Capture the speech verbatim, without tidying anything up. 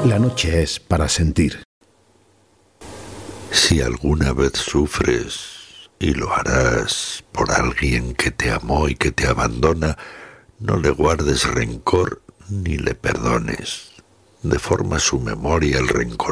La noche es para sentir. Si alguna vez sufres, y lo harás por alguien que te amó y que te abandona, no le guardes rencor ni le perdones. Deforma su memoria el rencor